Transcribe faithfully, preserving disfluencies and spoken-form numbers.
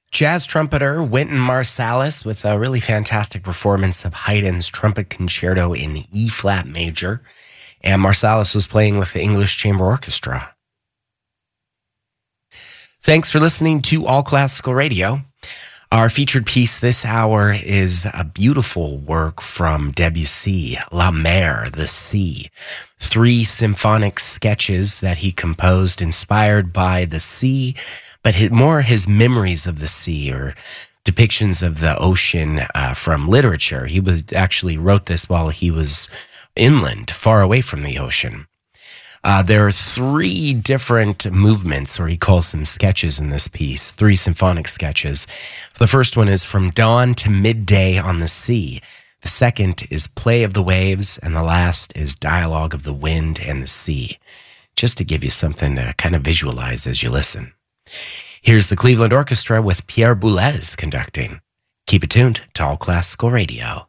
Jazz trumpeter Wynton Marsalis with a really fantastic performance of Haydn's Trumpet Concerto in E-flat major. And Marsalis was playing with the English Chamber Orchestra. Thanks for listening to All Classical Radio. Our featured piece this hour is a beautiful work from Debussy, La Mer, the Sea. Three symphonic sketches that he composed inspired by the sea, but his, more his memories of the sea or depictions of the ocean uh, from literature. He was actually wrote this while he was inland, far away from the ocean. Uh, there are three different movements, or he calls them sketches in this piece, three symphonic sketches. The first one is From Dawn to Midday on the Sea. The second is Play of the Waves, and the last is Dialogue of the Wind and the Sea, just to give you something to kind of visualize as you listen. Here's the Cleveland Orchestra with Pierre Boulez conducting. Keep it tuned to All Classical Radio.